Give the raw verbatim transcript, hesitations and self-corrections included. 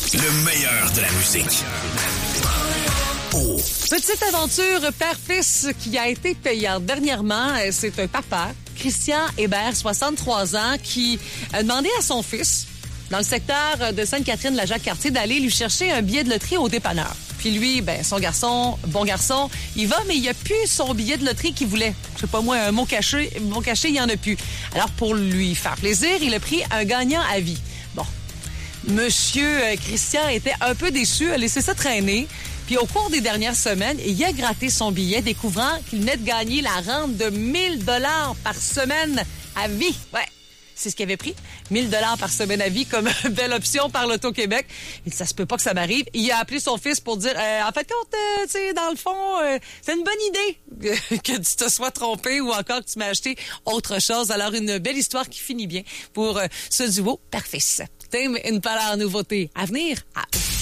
Le meilleur de la musique. Oh. Petite aventure père-fils qui a été payante. Dernièrement, c'est un papa, Christian Hébert, soixante-trois ans, qui a demandé à son fils, dans le secteur de Sainte-Catherine-la-Jacques-Cartier, d'aller lui chercher un billet de loterie au dépanneur. Puis lui, ben son garçon, bon garçon, il va, mais il n'y a plus son billet de loterie qu'il voulait. Je sais pas moi, un mot caché, un mot caché, il n'y en a plus. Alors, pour lui faire plaisir, il a pris un gagnant à vie. Bon, Monsieur Christian était un peu déçu, a laissé ça traîner. Puis au cours des dernières semaines, il a gratté son billet, découvrant qu'il venait de gagner la rente de mille dollars par semaine à vie. Ouais. C'est ce qu'il avait pris, mille dollars par semaine à vie comme belle option par l'Auto-Québec. Il dit, ça se peut pas que ça m'arrive. Il a appelé son fils pour dire, euh, en fait, quand, euh, tu sais, dans le fond, euh, c'est une bonne idée que tu te sois trompé ou encore que tu m'as acheté autre chose. Alors, une belle histoire qui finit bien pour euh, ce duo père-fils. Thème, une parole nouveauté à venir. Ah.